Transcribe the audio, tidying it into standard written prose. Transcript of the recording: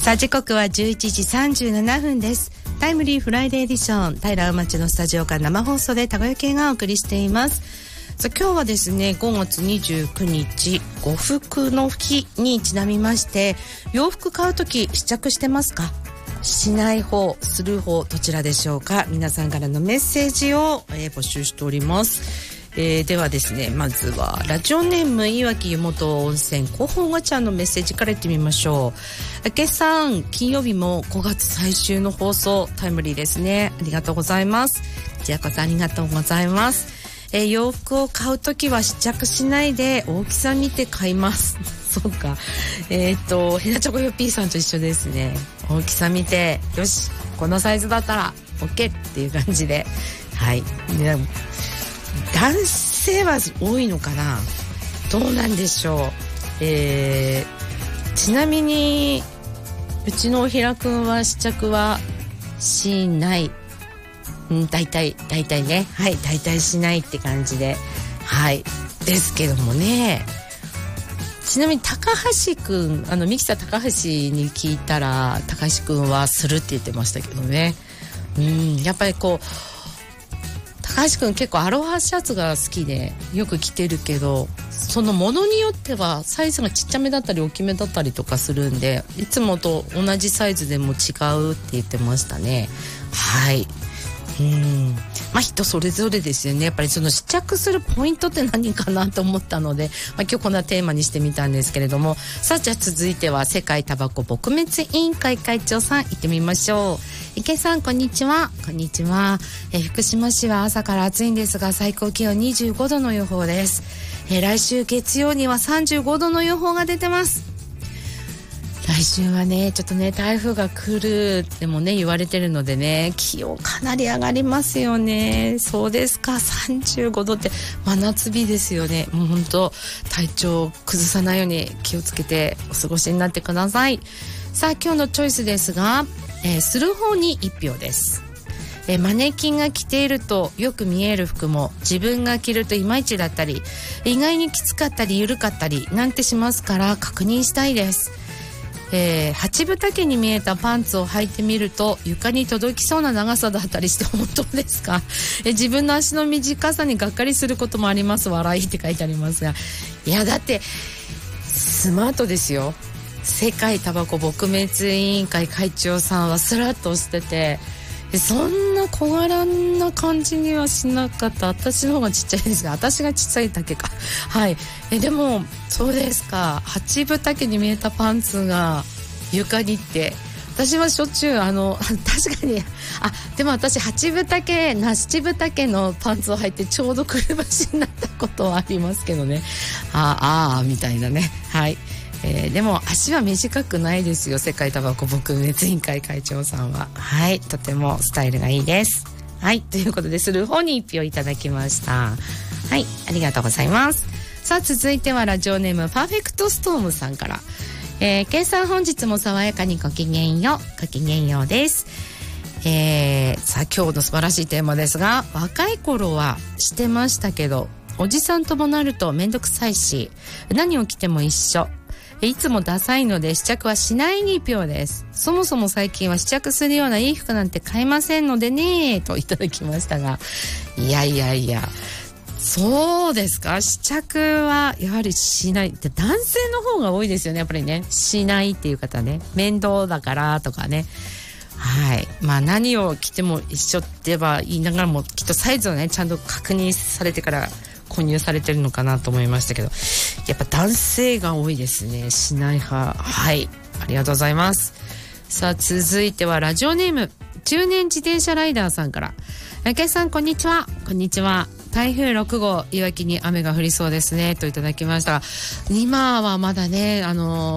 さあ時刻は11時37分です。タイムリーフライデーエディション、平尾町のスタジオから生放送でたこ焼きがお送りしています。さあ今日はですね、5月29日呉服の日にちなみまして、洋服買うとき試着してますか？しない方、する方、どちらでしょうか？皆さんからのメッセージを、募集しております。ではですね、まずはラジオネームいわき湯本温泉広報ガチャのメッセージからいってみましょう。あけさん、金曜日も5月最終の放送タイムリーですね。ありがとうございます。じゃあこそありがとうございます。洋服を買うときは試着しないで大きさ見て買いますそうか、ヘナチョコヨッピーさんと一緒ですね。大きさ見て、よしこのサイズだったら OK っていう感じで、はい。男性は多いのかな、どうなんでしょう。ちなみにうちのおひらくんは試着はしない、大体ね、はい、大体しないって感じで、はいですけどもね。ちなみに高橋くん、ミキサー高橋に聞いたら、高橋くんはするって言ってましたけどね。やっぱりこう高橋くん結構アロハシャツが好きでよく着てるけど、そのものによってはサイズがちっちゃめだったり大きめだったりとかするんで、いつもと同じサイズでも違うって言ってましたね。はい。人それぞれですよね。やっぱりその試着するポイントって何かなと思ったので、今日こんなテーマにしてみたんですけれども、さあじゃあ続いては世界タバコ撲滅委員会会長さん行ってみましょう。池さん、こんにちは。こんにちは。福島市は朝から暑いんですが、最高気温25度の予報です。来週月曜には35度の予報が出てます。来週はね、ちょっとね、台風が来るってもね言われてるのでね、気温かなり上がりますよね。そうですか。35度って真夏日ですよね。もう本当体調を崩さないように気をつけてお過ごしになってください。さあ今日のチョイスですが、する方に1票です。マネキンが着ているとよく見える服も自分が着るといまいちだったり、意外にきつかったり緩かったりなんてしますから確認したいです。8分丈に見えたパンツを履いてみると床に届きそうな長さだったりして本当ですか？自分の足の短さにがっかりすることもあります。笑いって書いてありますが、いやだってスマートですよ。世界タバコ撲滅委員会会長さんはスラッとしてて、そんな小柄な感じにはしなかった。私の方がちっちゃいですが、私がちっちゃいだけか。はい。でもそうですか。8分丈に見えたパンツが床にって、私はしょっちゅう確かにでも私7分丈のパンツを履いてちょうどくるぶしになったことはありますけどね。みたいなね。はい。でも足は短くないですよ、世界タバコ撲滅委員会会長さんは。はい、とてもスタイルがいいです。はい、ということでする方に1票いただきました。はい、ありがとうございます。さあ続いてはラジオネームパーフェクトストームさんから、ケイさん本日も爽やかにごきげんようです。さあ今日の素晴らしいテーマですが、若い頃はしてましたけどおじさんともなるとめんどくさいし、何を着ても一緒、いつもダサいので試着はしないに1票です。そもそも最近は試着するようないい服なんて買いませんのでね、といただきましたが、いやそうですか。試着はやはりしない。男性の方が多いですよね、やっぱりね。しないっていう方ね、面倒だからとかね。はい。何を着ても一緒っては言いながらも、きっとサイズをねちゃんと確認されてから購入されてるのかなと思いましたけど、やっぱ男性が多いですね、しない派。はい、ありがとうございます。さあ続いてはラジオネーム中年自転車ライダーさんから、ケイさんこんにちは。こんにちは。台風6号いわきに雨が降りそうですね、といただきました。今はまだね